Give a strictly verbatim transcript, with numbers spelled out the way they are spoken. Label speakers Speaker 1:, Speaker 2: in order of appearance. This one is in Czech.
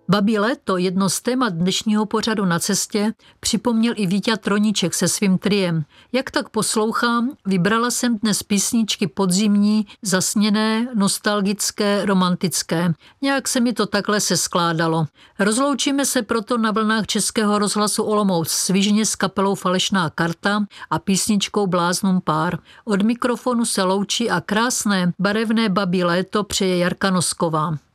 Speaker 1: Babí léto, jedno z témat dnešního pořadu Na cestě, připomněl i Víťa Troníček se svým triem. Jak tak poslouchám, vybrala jsem dnes písničky podzimní, zasněné, nostalgické, romantické. Nějak se mi to takhle se skládalo. Rozloučíme se proto na vlnách Českého rozhlasu Olomouc svižně s kapelou Falešná karta a písničkou Bláznům pár. Od mikrofonu se loučí a krásné, barevné babí léto přeje Jarka Nosková.